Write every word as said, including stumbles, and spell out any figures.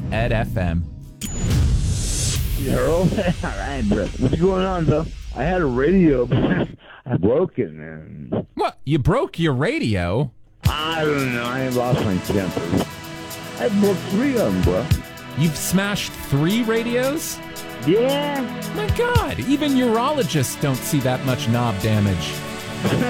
Ed F M. Earl? All right, bro. What's going on, though? I had a radio, but I broke it, man. What? You broke your radio? I don't know. I lost my temper. I broke three of them, bro. You've smashed three radios? Yeah. My God, even urologists don't see that much knob damage.